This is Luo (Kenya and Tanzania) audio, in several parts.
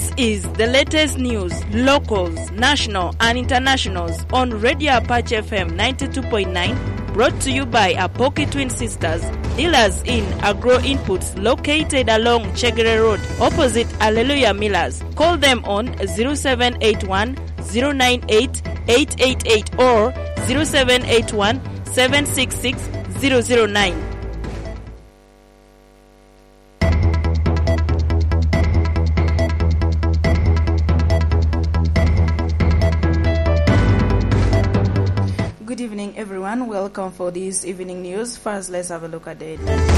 This is the latest news, locals, national and internationals on Radio Apache FM 92.9, brought to you by Apoki Twin Sisters, dealers in agro inputs located along Chegere Road, opposite Alleluia Millers. Call them on 0781 098 888 or 0781 766 009. Good evening, everyone. Welcome for this evening news. First, let's have a look at the headlines.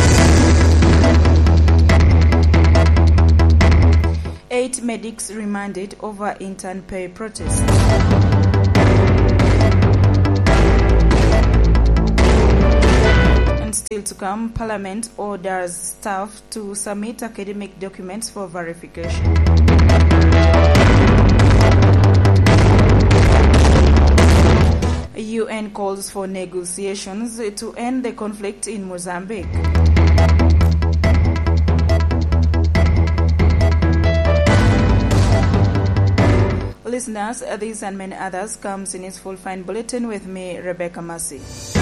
8 medics remanded over intern pay protest. And still to come, Parliament orders staff to submit academic documents for verification. UN calls for negotiations to end the conflict in Mozambique. Listeners, these and many others comes in its full fine bulletin with me, Rebecca Massey.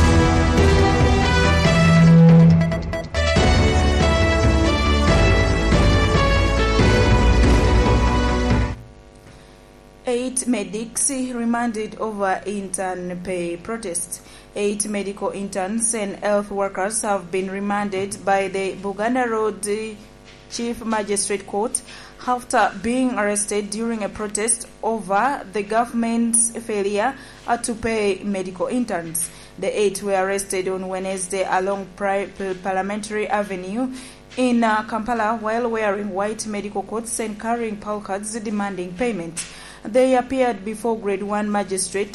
8 medics remanded over intern pay protest. 8 medical interns and health workers have been remanded by the Buganda Road Chief Magistrate Court after being arrested during a protest over the government's failure to pay medical interns. The 8 were arrested on Wednesday along Parliamentary Avenue in Kampala while wearing white medical coats and carrying placards demanding payment. They appeared before Grade 1 Magistrate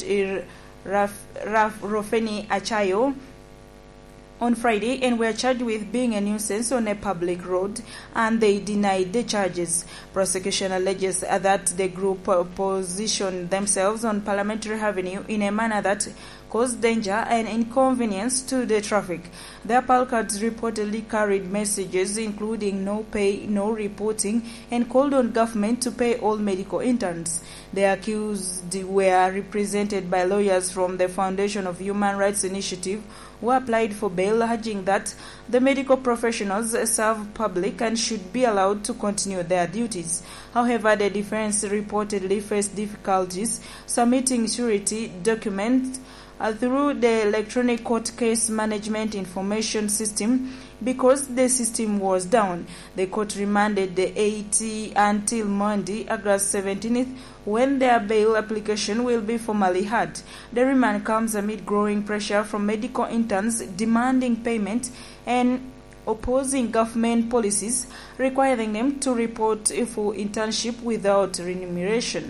Rofeni Achayo on Friday and were charged with being a nuisance on a public road, and they denied the charges. Prosecution alleges that the group positioned themselves on Parliamentary Avenue in a manner that caused danger and inconvenience to the traffic. Their placards reportedly carried messages including no pay, no reporting, and called on government to pay all medical interns. The accused were represented by lawyers from the Foundation of Human Rights Initiative, who applied for bail, urging that the medical professionals serve public and should be allowed to continue their duties. However, the defense reportedly faced difficulties submitting surety documents through the electronic court case management information system because the system was down. The court remanded the 80 until Monday, August 17th, when their bail application will be formally heard. The remand comes amid growing pressure from medical interns demanding payment and opposing government policies requiring them to report for internship without remuneration.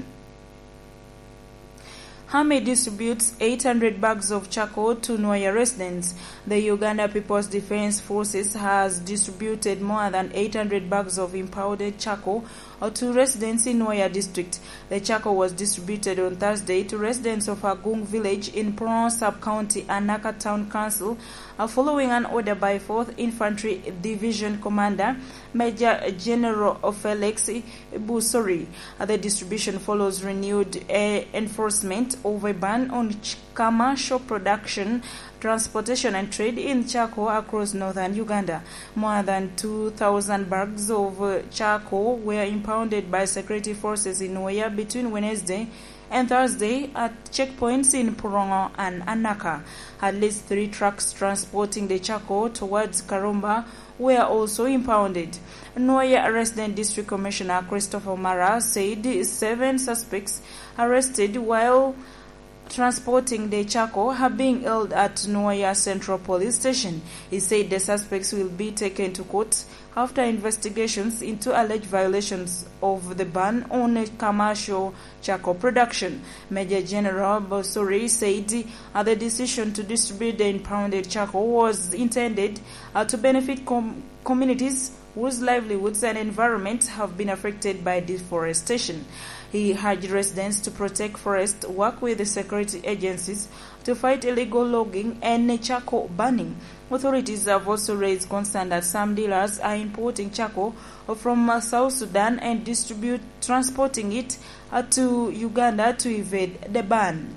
Hame distributes 800 bags of charcoal to Nwoya residents. The Uganda People's Defense Forces has distributed more than 800 bags of impounded charcoal to residents in Nwoya district. The charcoal was distributed on Thursday to residents of Agung village in Puron sub-county and Naka Town Council following an order by 4th Infantry Division Commander Major General Felix Busori. The distribution follows renewed enforcement of a ban on commercial production, transportation and trade in charcoal across northern Uganda. More than 2,000 bags of charcoal were impounded by security forces in Nwoya between Wednesday and Thursday at checkpoints in Purongo and Anaka. At least 3 trucks transporting the charcoal towards Karumba were also impounded. Nwoya Resident District Commissioner Christopher Mara said 7 suspects arrested while transporting the charcoal have been held at Nwoya Central Police Station. He said the suspects will be taken to court after investigations into alleged violations of the ban on commercial charcoal production. Major General Bosori said the decision to distribute the impounded charcoal was intended to benefit communities whose livelihoods and environment have been affected by deforestation. He urged residents to protect forests, work with the security agencies to fight illegal logging and charcoal burning. Authorities have also raised concern that some dealers are importing charcoal from South Sudan and transporting it to Uganda to evade the ban.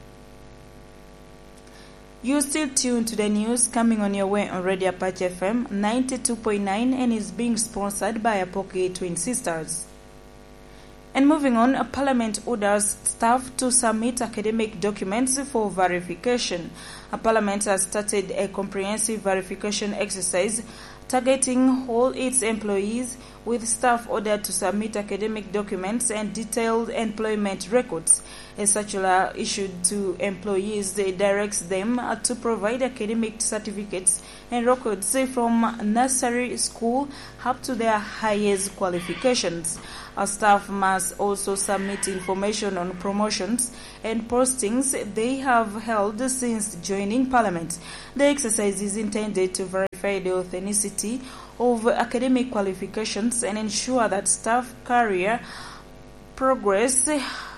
You're still tuned to the news coming on your way on Radio Apache FM 92.9 and is being sponsored by Apoke Twin Sisters. And moving on, Parliament orders staff to submit academic documents for verification. Parliament has started a comprehensive verification exercise targeting all its employees, with staff ordered to submit academic documents and detailed employment records. A circular issued to employees directs them to provide academic certificates and records from nursery school up to their highest qualifications. Our staff must also submit information on promotions and postings they have held since joining Parliament. The exercise is intended to verify the authenticity of academic qualifications and ensure that staff career progression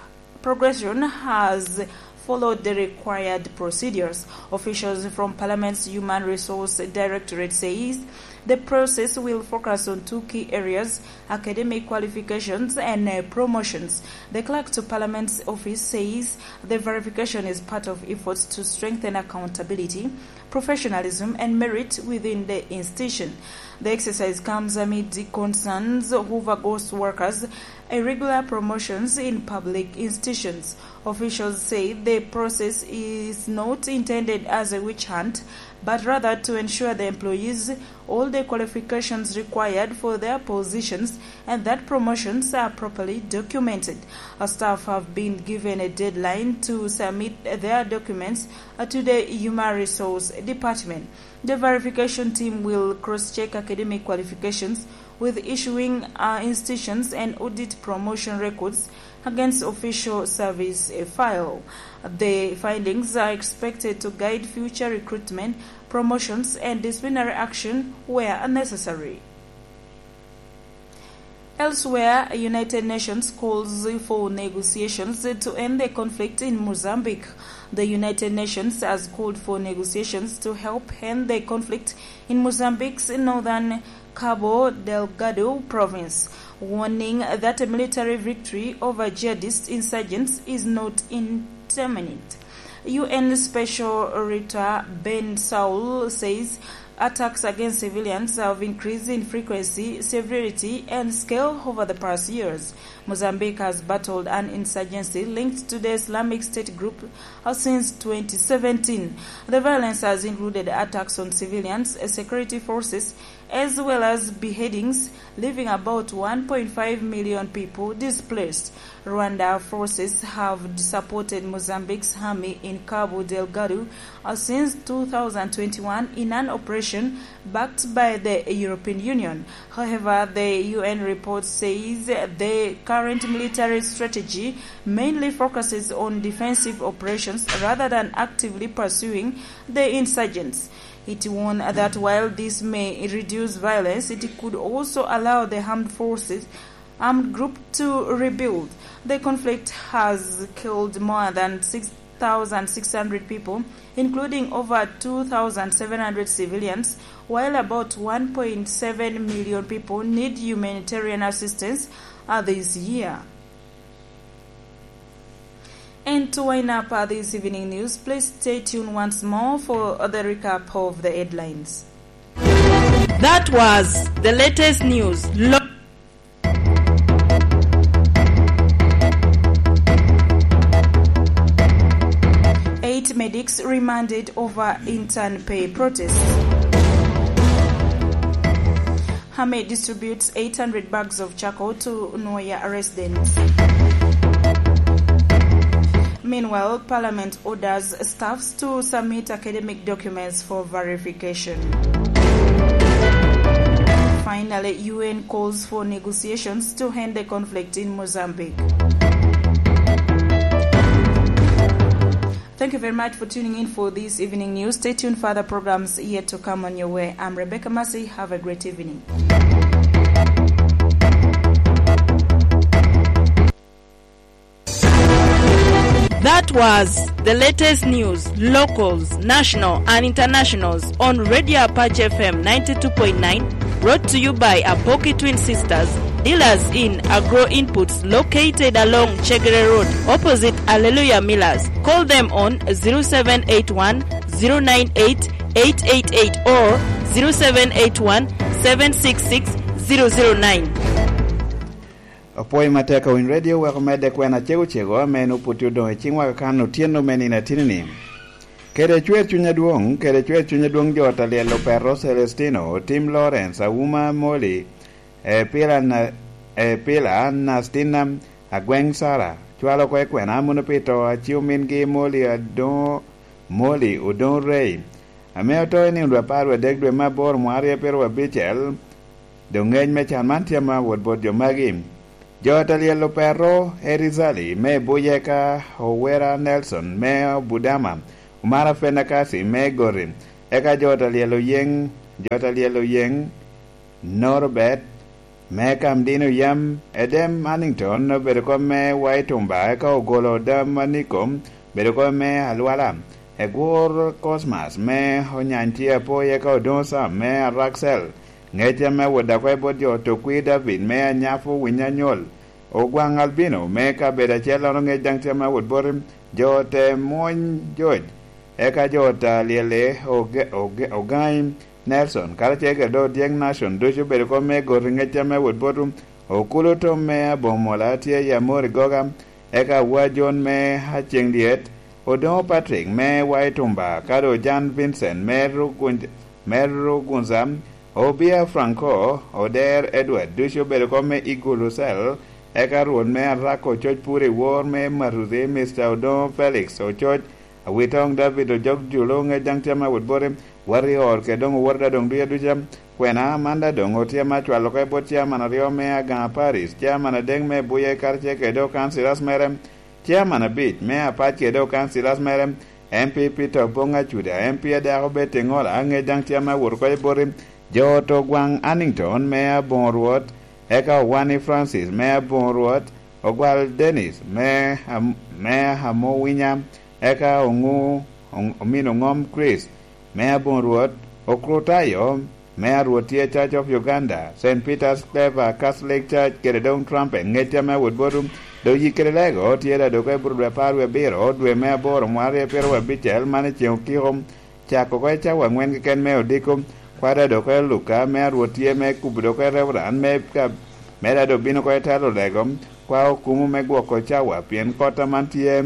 has followed the required procedures. Officials from Parliament's Human Resource Directorate says the process will focus on two key areas: academic qualifications and promotions. The clerk to Parliament's office says the verification is part of efforts to strengthen accountability, professionalism and merit within the institution. The exercise comes amid the concerns over ghost workers, irregular promotions in public institutions. Officials say the process is not intended as a witch hunt, but rather to ensure the employees all the qualifications required for their positions and that promotions are properly documented. Our staff have been given a deadline to submit their documents to the Human Resource Department. The verification team will cross-check academic qualifications with issuing institutions and audit promotion records against official service file. The findings are expected to guide future recruitment, promotions and disciplinary action where necessary. Elsewhere, United Nations calls for negotiations to end the conflict in Mozambique. The United Nations has called for negotiations to help end the conflict in Mozambique's northern Cabo Delgado province, warning that a military victory over jihadist insurgents is not imminent. UN Special Rapporteur Ben Saul says attacks against civilians have increased in frequency, severity, and scale over the past years. Mozambique has battled an insurgency linked to the Islamic State group since 2017. The violence has included attacks on civilians, security forces, as well as beheadings, leaving about 1.5 million people displaced. Rwanda forces have supported Mozambique's army in Cabo Delgado since 2021 in an operation backed by the European Union. However, the UN report says the current military strategy mainly focuses on defensive operations rather than actively pursuing the insurgents. It warned that while this may reduce violence, it could also allow the armed group to rebuild. The conflict has killed more than 6,600 people, including over 2,700 civilians, while about 1.7 million people need humanitarian assistance this year. And to wind up this evening news, please stay tuned once more for the recap of the headlines. That was the latest news. 8 medics remanded over intern pay protests. Hame distributes 800 bags of charcoal to Noya residents. Meanwhile, Parliament orders staffs to submit academic documents for verification. Finally, UN calls for negotiations to end the conflict in Mozambique. Thank you very much for tuning in for this evening news. Stay tuned for other programs yet to come on your way. I'm Rebecca Massey. Have a great evening. was the latest news, locals, national and internationals on Radio Apache FM 92.9, brought to you by Apoki Twin Sisters, dealers in agro inputs located along Chegere Road, opposite Alleluia Millers. Call them on 0781 098 888 or 0781 766 009. Apoi mateka win radio wa komede kwena chego amenu putudo e chingwa kanu tieno menina tinini. Kere chwe chunya duong jota lielo perro Celestino, Tim Lawrence, Auma Moli, Pila Nastina, Agweng Sara, Chwalo kwe kwena munupito achiumin gi Moli Udon Rey. Ameo to ni undwa parwe degdwe mabor mwari perwa bichel, dongeny mechan mantiama wodbod jomagim. Jota lielo perro Erizali, me Buyeka, Owera Nelson, me Budama, Umara Fenakasi, me Gorin, Eka jota lielo yeng, Norbert, me Kamdino Yam, Edem Annington, Bereko me Waitumba, Eka Ogolo Damanikom, Bereko me Alwala, Egor Cosmas, me Honyantia Po Eka Odonsa, me Raxel, Ngeja me Wodakwe Bodjo, Tokwi David, me Anyafu Winyanyol, Ogwang Albino, me Kabeda Chela Ngejang Tema Woodborim, Jote Moin George, Eka Jota Liele, Ogaim, Nelson, Karachega Do Dieng Nation, Dushu Berko me Goringetame Woodborum, Okuluto me Bomola, Tia Yamori Gogam, Eka Wajon me Haching Liet, Odon Patrick, me Waitumba, Kado Jan Vincent, Meru Gunzam, Obia Franco, Oder Edward, Dushu Berkome Igulusel, Eka Ruon me Rako Church Puri War me Maruze, Mr. Odon Felix, O Church, Awitong David Ojok Julong Jangtama Woodborim, Warrior Kedong Warda Dong Dia Dujam, Kwena Amanda Dong Otiama Chwalokai Botia Manario me Agan Paris, Chairman Deng me Buye Karche Kedo Kansilas Merem, Chairman Beach me Apache Kedo Kansilas Merem, MP Peter Bonga Chuda, MP Adarobe Tengola, Ange Jangtiama Wurkoi Borim, Joto Gwang Annington, Mayor Bonroad, Eka Wani Francis, Mayor Bonroad, Ogwal Dennis, Mayor Hamo Winyam, Eka Omino Ngom Chris, Mayor Bonroad, Okrotayo, Mayor Rotier Church of Uganda, St. Peter's Clever, Catholic Church, Keredong Trumpet, Ngetama Woodborum, Doji Kerelego, Tiera Doke Burwe Parwe Biro, Dwe Mayor Borum, Waria Perwa Bichel, Manichio Kihom, Chako Kocha, Wangwen Ken Meo Dikum, Kwada doke Luka, me Rotie me Kubudoke Reverend, me Mera Bino Koetaro Legom, Kwa Okumu me Gwoko Chawa, Pien Kota Mantie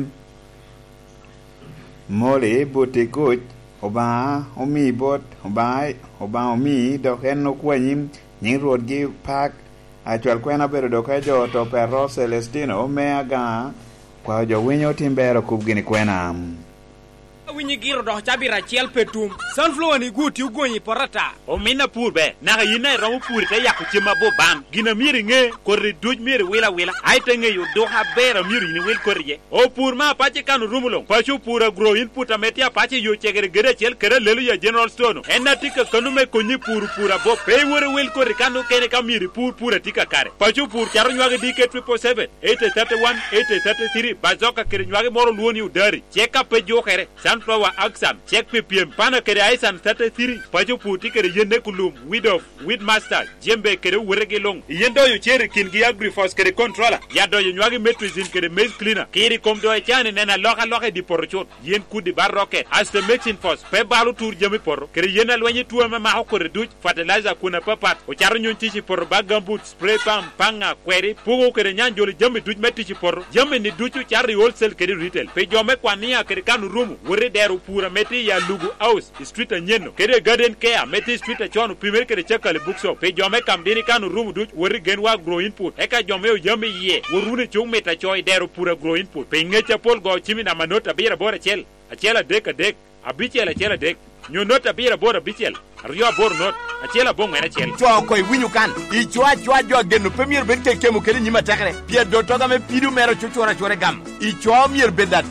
Moli, Butikuch, Oba, Omi Bot, Oba, Omi, Doken no Quenim, Ning Road Give Park, Actual Quena Berodoke Joto Perro Celestino, me Aga, Kwa Jowinyo Timbero Kubgini Quena. Winyi giro do chabira chiel petum sunflower ni guti ugonyi porata o mina purbe na yina ro pur te yakuchima bo bam gina miri nge korri duj miri wila ai tenge yu do ha bera miri ni wil korrie o pur ma pache kanu rumulong pachu pura grow input ametia pache yu chegere gere chel kere lelu ya general store enna tika kanu me konyi pura bo pe wore wil korri kanu kene kamiri pura tika kare pachu pur charo nywage dike 777 831 833 bazoka kere nywage moro luoni udari cheka pe jo kere flower aksam check ppm pana kere aisan 33 pacho puti kere yende kulum with master jembe kere werege long yendo yu chere kingi agrifos kere controller yado yu nywagi metrizin kere maize cleaner kiri komdo e chane nena loka di porochot yen kudi bar rocket as the mixing force pe balu tour jemi poro kere yena lwenye tuwa ma ho kore duch fertilizer kuna papat o charo nyon tichi poro bagam boot spray pump panga query pugo kere nyanjoli jemi duch metichi poro jemi ni duchu chari wholesale kere retail pe jome kwania kere kanu rumu deru pura meti ya lugu house street nyeno kede garden care meti street chonu primer kede chakale bookshop pe jome kamdini kanu room duch wori genwa grow input eka jome yame ye worune chung meta choy deru pura grow input pe ngecha pol go chimi na manota bira bora chel achela dek abichela chela dek nyo nota bira bora bichel rio bor not achela bongo ena chel cho koy winyu kan I chwa jo genu premier ben kemu kele nyima takre pie do toga me pidu mero chuchora chore gam I cho mier benda tek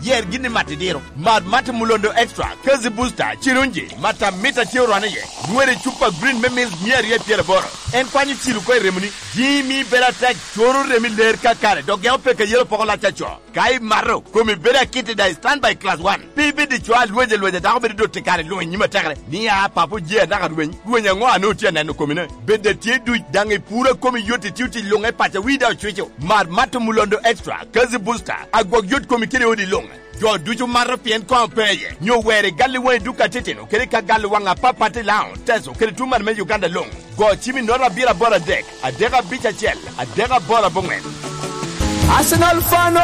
yer gini matidiro mata mulondo extra kazi booster chirunji mata mita tiyo rwane ye nwere chupa green memil mier ye piere boro en kwanyi chiru kwe remuni jimi bera tek choro remi ler kakare doge opeke yelo pokola chacho kai maro komi bera kiti da stand by class 1 pibi di chwa lweje da ko do tekare lo nyima takare ni ya papu je da ka duenya ngo anu tia nanu komine bede tie du dangi pura komi yoti tiuti longa pacha wida chwecho mata mulondo extra kazi booster agwag yot komi kire odi longa jo duju maro pien ko peye nyo were gali we duka teteno kere ka gali wanga papati lao teso kere tumar me Uganda long go chimi nora bira bora deck adega bicha chel adega bora bongen Arsenal fan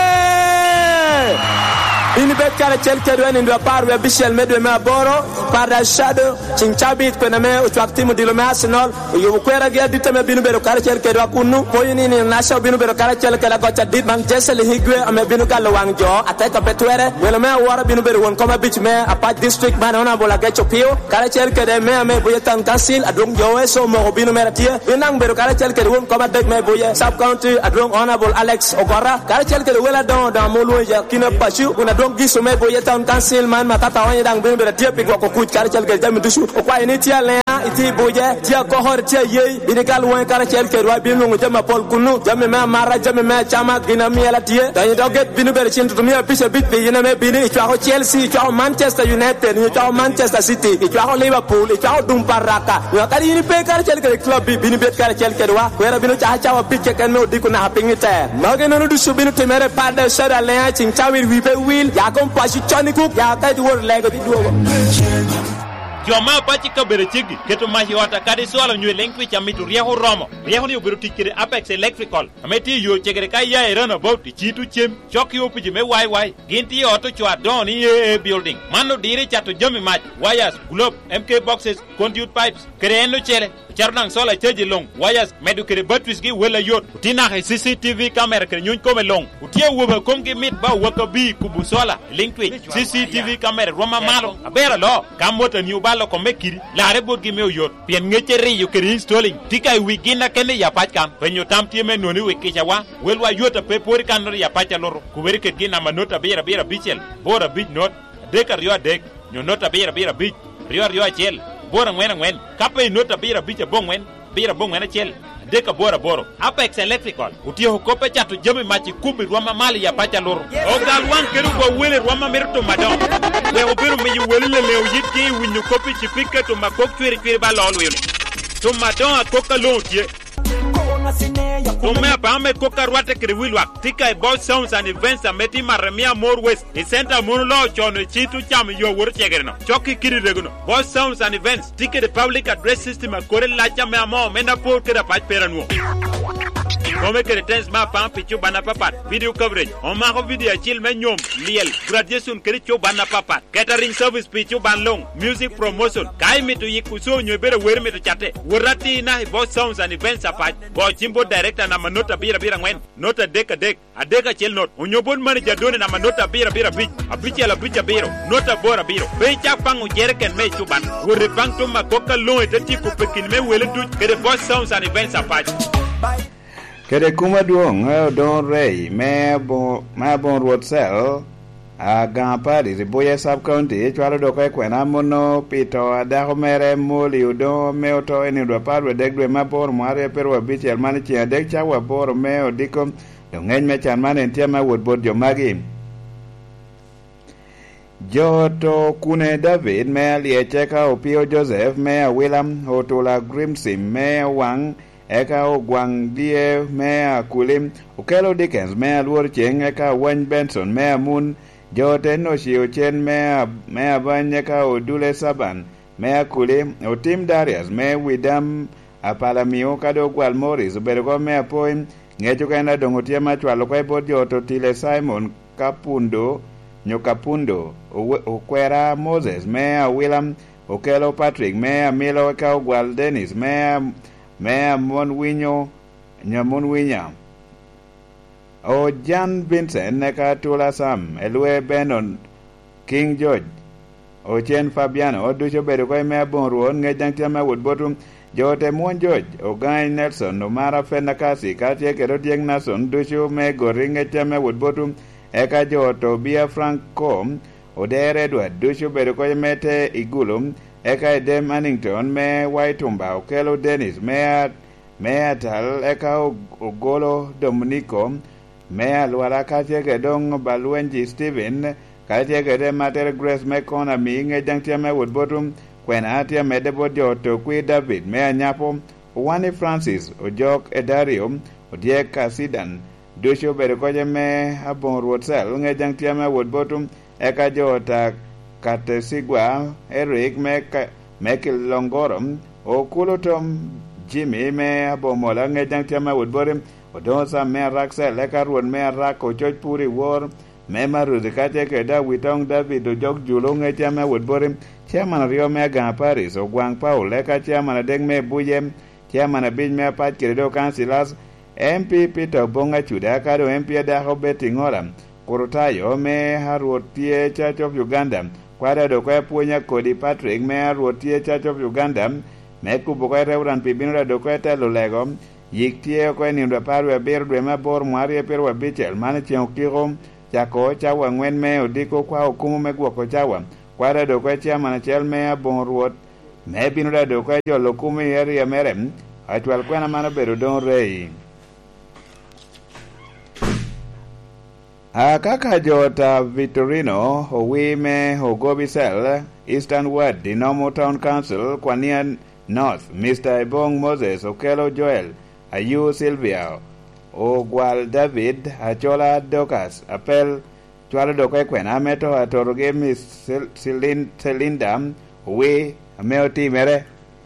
ini bet kala chel kedwen ndo parwe bishel medwe me aboro para shadow chinchabi pena me utwaktimu dilo me Arsenal yo kwera ge ditame binu bero kala chel kedwa kunu poyini ni nasha binu bero kala chel kala gocha dit bang jesel higwe ame binu kala wangjo ateka betwere wele me wara binu bero won koma bich me apat district man ona bola gecho pio kala chel kede me ame boye tan kansil adung jowe so mo binu me ratie inang bero kala chel kede won koma dek me boye sub county adung honorable Alex Ogora kala chel kede wela don da molo ya kina pashu una giso me boye town council man matata wanya dang bin bere tie pik ko kuch kar chel ke jam dusu o kwa ini tia le iti boye tia ko hor tia ye bin gal wen kar chel ke wa bin ngo jama pol kunu jam me mara jam me chama gina mi ala tie dan do get bin bere chin to mi pise bit be yina me bin itwa ko Chelsea itwa Manchester United itwa Manchester City itwa Liverpool itwa dum paraka yo kali ni pe kar chel ke club bin bet kar chel ke wa wera bin cha cha wa picke kan me odi ko na pingi te mage no dusu bin te mere pade shara le chin chawir wi pe will ya kom pashi chani ku ya ta duor lego di duo Joma pachi ka bere chigi keto mahi wata kadi swala nywe lengwi cha mitu rieho romo rieho ni ubiru tikiri Apex Electrical ameti yo chegere kai ya erana about chitu chem choki opiji me wai ginti auto chwa doni building mano dire chato jomi match wires globe MK boxes conduit pipes kreendo chele charnang sola cheji long wires medu kere batwis gi wela yot utina he CCTV camera kere nyun kome long utie woba komgi mit ba waka bi kubu sola linktwi CCTV camera roma malo abera lo kamota ni ubalo ko mekiri lare bodgi me yot pien ngecheri yu kere installing tika wigina kene ya pachkam penyo tamtie me noni wekicha wa welwa yota pe pori kanor ya pacha loro kuberi ke gina manota bera bichel bora bich not dekar yo dek nyonota bera bich rio chel bora ngwen kape nota bira bicha bongwen chel deka boro Apex Electrical utio kope chatu jami machi kumbi rwama mali ya pacha loro ogal wan keru go wele rwama merto madon we obiru mi wele le yitki winyu kopi chipika to makok twiri ba lol wele to madon akoka lontie Tome apame koka rwate kriwilwak tika about sounds and events ameti maremia more west the center mono chono chitu cham yo wor chegerno choki kiri reguno both sounds and events tika the public address system akore lacha me amo mena por kera pach peranu Come kere tens ma pam pichu bana papat video coverage on ma video chil me nyom liel graduation kere chu bana papat catering service pichu ban long music promotion kai mitu yikuso nyobere wer mitu chate worati na both sounds and events apat bo chimbo director na manota bira ngwen nota deka chel not onyobon manager doni na manota bira bich abicha la bicha biro nota bora biro be cha pangu jerken me chu ban wor pang to ma koka lo etati ku pekin me wele du kere both sounds and events apat Kede kuma duong don rey me bon roadsel a gampari riboye sub county chwalo do ko kwena mono pito adaho mere moli udo me oto eni do parwe degwe mabor mare perwa bichel mani chi adek chawa bor me odiko do ngeny me chan mane entie ma wod bod jomagi Joto kune David me liecheka opio Joseph me William Hotula Grimsim me wang eka ogwang die mea kulim ukelo Dickens mea luor cheng eka Wayne Benson mea mun joten oshio chen mea bany eka Odule Saban mea kulim otim Darius mea widam apalamio kado gwal Morris ubergo mea poim ngecho kenda dongotia machwalo kwa ibot joto Tile Simon Kapundo Nyokapundo ukwera Moses mea William ukelo Patrick mea Milo eka ogwal Dennis mea mon winyo nyamon winya o Jan Vincent neka Tula Sam elwe Benon King George o Chen Fabiano o ducho bedo ko mea bon ruon ngejang tiama wud botum jote mon George o Guy Nelson o Mara Fenakasi katie kero tieng Nason ducho me goringe tiama wud botum eka jo Tobia Franco Odere Edward ducho bedo koje mete Igulu eka Edem Annington me Waitumba okelo Dennis Mea Tal eka Ogolo Dominico Mea Luara kacheke dong Balwenji Steven kacheke de Mater Grace Mekona Minge Jangtia me Woodbotum Kwena Atia Medebo Joto Kwi David Mea Nyapo Wani Francis Ojok Edario Odiek Kasidan ducho bedo koje me Abon Ruotsel nge Jangtia me Woodbotum eka jota Katesigwa Eric Mekil Longorom Okulotom Jimmy me abomola nge Jangtia me Woodbotum Odosa me Raksel eka ruon me Rako Choj Puri War me Maruzi kacheke da Witong David Ojok Julo nge Jame Woodbotum Chairman Rio me Gang Paris Ogwang Paul eka Chairman Deng me Buyem Chairman Bij me Pat Kirido Councilors MP Peter Bonga Chuda kado MP Daho Betingola Kurutayo me Haruotie Church of Uganda kwada do kwa punya Kodi Patrick me Haruotie Church of Uganda me kubuko Reverend Pibino do kwa telo lego yiktie kwa nimda paru ya beru dwema bor mwari pero wa bichel mani chiang kiro chako chawa ngwen me odiko kwa okumu me gwoko chawa kwada do kwa chia mana chel me bon ruot me binu da do kwa jo lokumi yeri ya merem atwal kwa na mana beru don rei kaka jota Vitorino howi me hogobi sel Eastern Ward Dinomo Town Council kwa nia North Mr. Ebong Moses Okelo Joel Ayu Sylvia Ogwal David Achola Docas Apel Chwala Doka Kwena Meto Atoroge Miss Celinda we Ameo Timere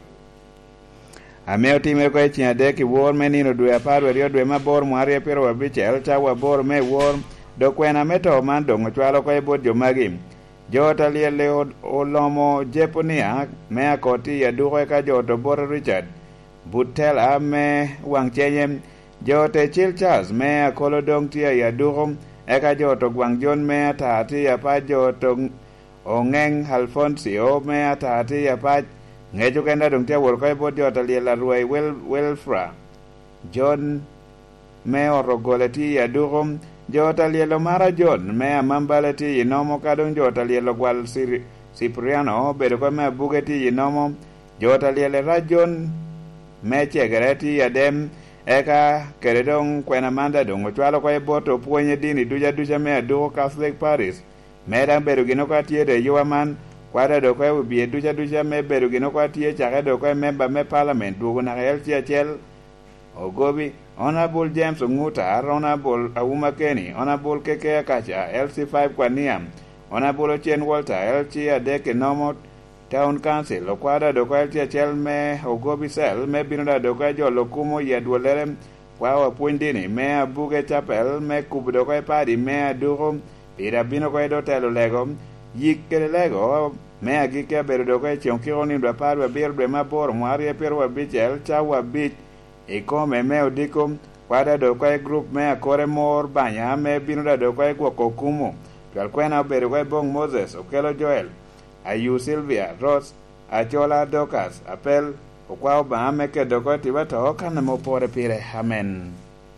kwa chinya deki war menino dwe aparo rio dwe mabor mwari pero wabichel chawa bor me war do kwena meto mando ngchwalo kwa bod jomagi jota liele olomo Jeponia me akoti ya duko ka joto bor Richard Butela me wangchenyem jote Chilchas me akolo dong tia ya duko eka joto gwangjon me atati ya pa joto Ongeng Alfonsio me atati ya pa ngejo kenda dong tia wor kwa bod jota liela ruai Welfra John me orogoleti ya duko jota lielo mara John me amambaleti inomo kadong jota lielo gwal Cipriano bedo kwa me bugeti inomo jota liele rajon me chegereti ya dem eka keredong kwena manda dong ochwalo kwa boto puonye dini duja me aduko Catholic Paris me dang bedo gino kwa tie de yuaman kwada do kwa ubie duja me bedo gino kwa tie chake do kwa member me parliament dugo na elchi achel Ogobi Honorable James Onguta, Honorable Auma Kenny, Honorable Keke Akacha, LC5 kwa Niam, Honorable Chen Walter, LC Adeke Nomot, Town Council, Okwada Dokwa LC Chelme, Ogobi Sel, me Binuda Dokwa Jo Lokumo Yadwolerem, Wawa Puindini, me Abuge Chapel, me Kubudokwa Padi, me Aduro, Pira Bino Kwa Dotelo Lego, Yikele Lego, me Agike Berodokwa Chonkironi Dwapadu Birbe Mabor, Mwaria Perwa Bichel, Chawa Bich, ikome me odiko kwada do kwa group me akore mor banya me binuda do kwa kokumu twal kwena bedo kwa Bong Moses Okelo Joel Ayu Sylvia Ross Achola Docas Apel okwa oba me ke do kwa tibato kana mopore pire amen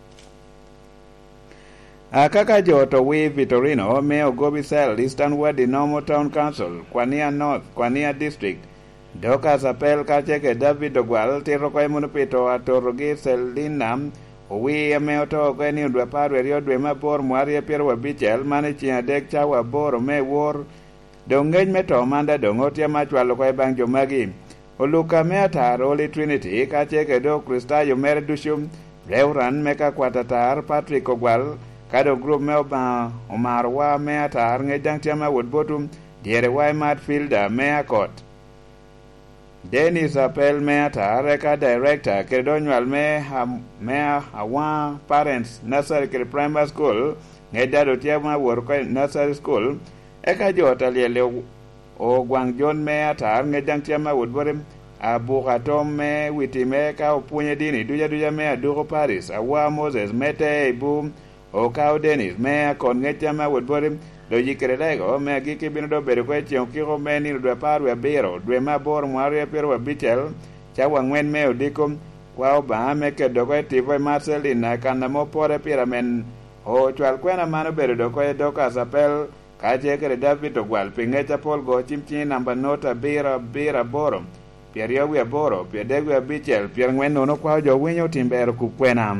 akaka joto wi Vitorino me Ogobi Sel Eastern Ward Dinomo Town Council Kwania North Kwania District Docas Apel kacheke David Ogwal tiro kwa munupito atorogi Selinam owi ameoto kwa ni udwa paru rio dwe mabor mwari piero wabichel mani chia dek chawa boro me wor dongeny meto manda dongotia machwalo kwa bang jomagi oluka me atar Holy Trinity kacheke do Kristayo mere dushum Reuran meka kwatatar Patrick Ogwal kado group me oba omarwa me atar ngejang tiama woodbotum diere wai Matfielder me akot Dennis Apel me atar ka director kedonyal me awa parents nursery ke primary school ngedado tiama wor ko nursery school eka jota liele o gwangjon me atar ngejang tiama woodborem abukatom me witime ka opunye dini duja me aduko Paris awa Moses mete ibu o ka Dennis me akon ngetiama woodborem do yikere lego me giki bino do bedo kwa chiong kiko me ni dwe paru ya biro dwe mabor mwari pero wa bichel chawa ngwen me odiko kwa oba me ke do kwa tipo Marcelina kana mo pore piramen o chwal kwena mano bedo do ko Dorcas Apel ka chekere David Ogwal pingecha Paul go chimchi namba nota bira boro Pieriowi aboro Piedegwi abichel Pierngwen nono kwa jo winyo timbero kukwena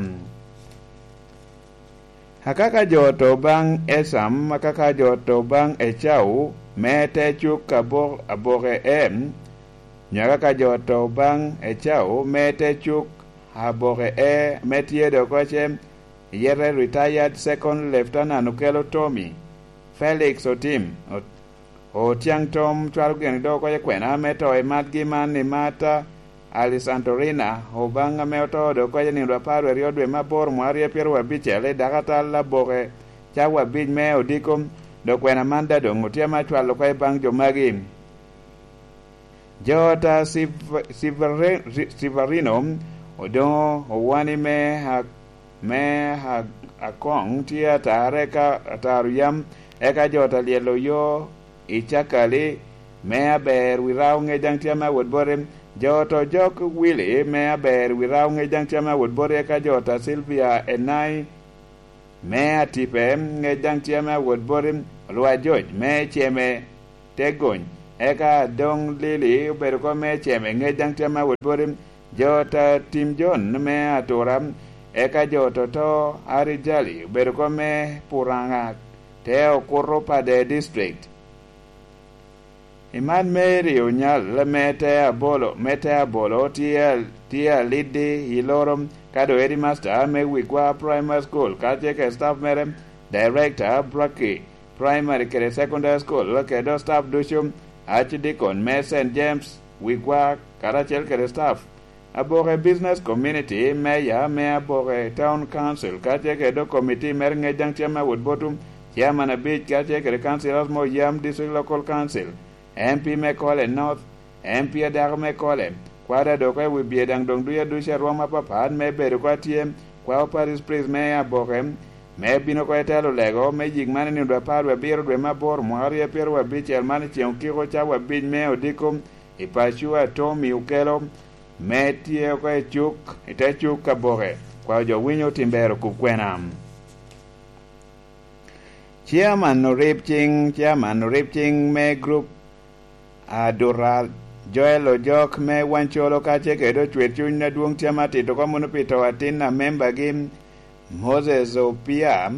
hakaka joto bang esam hakaka joto bang echau mete chuk aboge nyaga ka joto bang echau mete chuk aboge metie do koche yere retired second lieutenant Ukelo Tommy Felix Otim o tiang tom chwal gen do ko kwena meto e matgi man ni mata Alisantorina o banga meto do ko ni ro paro rio dwe mabor mwarie piero abichele dagata la boge chawa bij me odikom do kwena manda do ngutia ma chwal ko bang jo magi jota Siverino odo owani me ha akong tia tareka taruyam eka jota lielo yo ichakali me aber wirau ngejang tiama wodbore joto jok Willie me aber wirau ngejang tiama wodbore ka jota Sylvia Enai me atipe ngejang tiama wodbore lwa George me cheme tegony eka dong Lily uberko me cheme ngejang tiama wodbore jota Tim John me atoram eka joto to Arijali uberko me puranga teo Kurupa de district Iman Mary Onyal mete abolo tia lidi ilorom kado headmaster me wigwa primary school kacheke staff merem director Braki primary kere secondary school kedo staff dushum archdeacon me St. James wigwa karachel kere staff aboge business community meya me aboge town council kacheke do committee mer ngejang chama woodbotum chairman abich kacheke councilors mo yam district local council MP Mekole North, MP Adag Mekole, Quada Doka will be a dang dong do dusha Roma Papa, may be the quatiem, Qua Paris Praise May Abohem, may be no quatalo lego, magic man in the part where beer with my board, Maria Pierwa Beach, and Manichi, Kiko Chawa, Big Mayo Dicum, Ipashua, Tommy Ukelo, Metia Chuk, Itachu Kabore, while your window timbero Kukwenam. Chairman no ripching, me group. Adoral Joel Ojok me wancholo kache kedo chwechuny na duong tiama tito kwa munu pito watin na memba gim Moses Opiam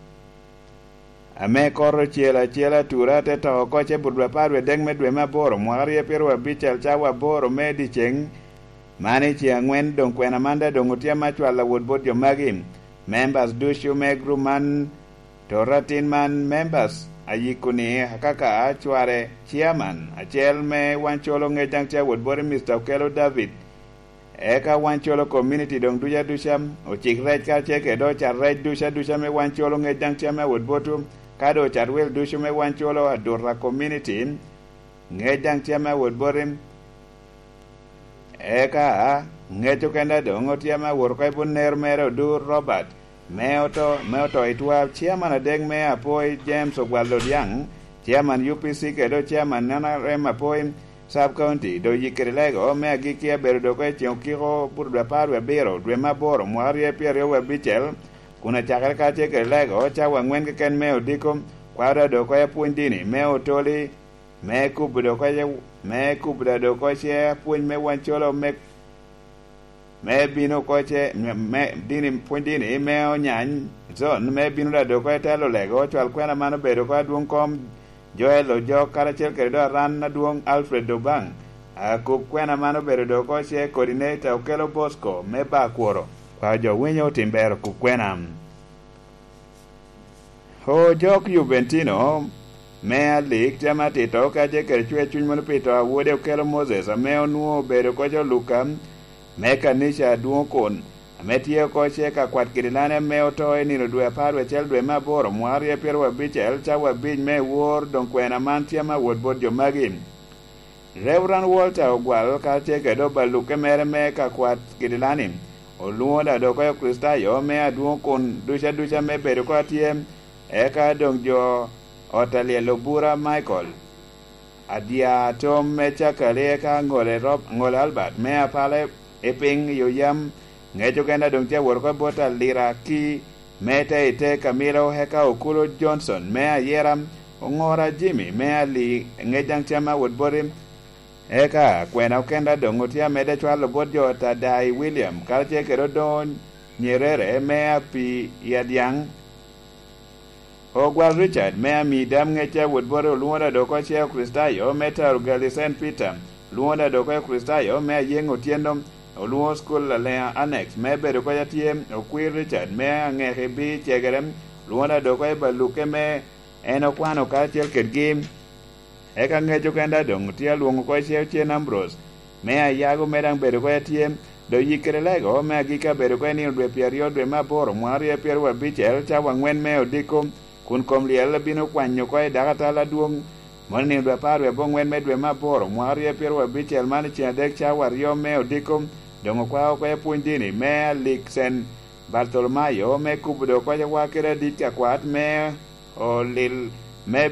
ame koro chiela tura teta okoche budwa parwe deng medwe maboro mwari epiru wabichel chawa boro medi cheng mani chi angwen dong kwena manda dong utiama chwala woodbot jo magim members dushu me gruman toratin man members ayikuni hakaka achware chairman achel me wancholo ngejang cha woodbore Mr. Ukelo David eka wancholo community dong dusham ochikrej ka cheke do charrej dusha me wancholo ngejang cha me woodbotu kado charwel dushu me wancholo adora community ngejang cha me woodbore eka ngecho kenda dong otiama worko ibun ner mero du Robert Meoto itwa chairman adeng me apoi James Ogwalodiang chairman UPC kedo chairman nana rem apoi sub county do yikirelego me agikia berudo ko chiokiro burda parwe bero dwe maboro mwari piero we bichel kuna chakar ka chekelego chawa ngwen ken me odiko kwara do ko puindini me otoli me kubdo ko che puin me wancholo me bino koche me dini puindini me onyan zon me bino da do ko telo lego chwal kwena mano bedo ko duong kom Joel Ojok karachel kedo ran na duong Alfred Dobang akup kwena mano bedo do ko che coordinator Ukelo Bosco me ba kworo kwa jo winyo timbero ku kwena ho jok Juventino me alik chama tito ka je kerchwe chuny mono pito awuode Ukelo Moses me onuo bedo ko jo Luka me kanisha duong kon metie ko che ka kwat kirilane me otoe ni dwe parwe chel dwe maboro mwari piero wabichel chawa bin me wor don kwena mantia ma woodbot jo magin Reverend Walter Ogwal ka che kedo baluke mere me ka kwat kirilani oluo da do ko Kristayo me aduong kon dusha me bedo ko atiem eka dong jo otalie lobura Michael adia tom me chakale ka ngole Albert me apale eping yoyam ngecho kenda dong che wor ko bota lira ki Mete ite Camilo Heka Okulo Johnson mea yeram ongora Jimmy mea li ngejang chama woodbody eka kwena okenda dongotia mede chwalo bodjo Tadai William kalche kerodon Nyerere mea pi yadiang Ogwal Richard mea midam ngecha woodbody luonda doko cheo Kristayo meta Rugali St. Peter luonda doko Kristayo mea yengo tiendom Oluo School Lalea Annex bedo ko yatie Okwir Richard ng'ehe bi chegerem luonda doko baluke eno kwano kachiel kedgi eka ng'echo kenda dong tia luongo ko Chien Ambrose yago medang bedo ko yatie do yikre lego gika bedo ko ni dwe piero dwe maboro mwari piero abichel chawa ng'wen odiko kun kom liel bino kwanyo ko dagatala duong moni dwe parwe bong'wen dwe maboro mwari piero abichel mani chiadek chawa rio odiko dongo kwa ko puonjini Lixen Bartolomayo kubudo ko wakira dika kwat o lil